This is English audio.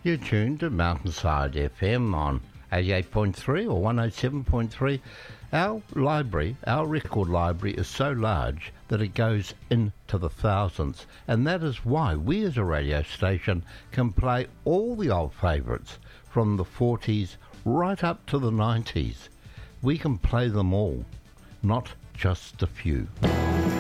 You're tuned to Mountainside FM on 88.3 or 107.3. Our library, our record library, is so large that it goes into the thousands, and that is why we as a radio station can play all the old favourites from the 40s right up to the 90s. We can play them all, not just a few.